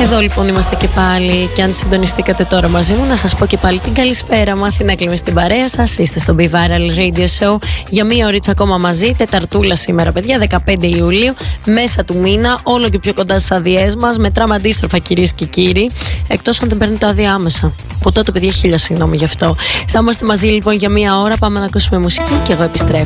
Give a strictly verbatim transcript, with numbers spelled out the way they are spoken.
Εδώ λοιπόν είμαστε και πάλι. Και αν συντονιστήκατε τώρα μαζί μου, να σας πω και πάλι την καλησπέρα μου. Αθηνά Κλίμη στην παρέα σας. Είστε στο Be Viral Radio Show για μία ωρίτσα ακόμα μαζί. Τεταρτούλα σήμερα, παιδιά, δεκαπέντε Ιουλίου, μέσα του μήνα. Όλο και πιο κοντά στις αδειές μας. Μετράμε αντίστροφα, κυρίες και κύριοι. Εκτός αν δεν παίρνετε άδεια άμεσα. Από τότε, παιδιά, χίλια συγγνώμη γι' αυτό. Θα είμαστε μαζί λοιπόν για μία ώρα. Πάμε να ακούσουμε μουσική και εγώ επιστρέφω.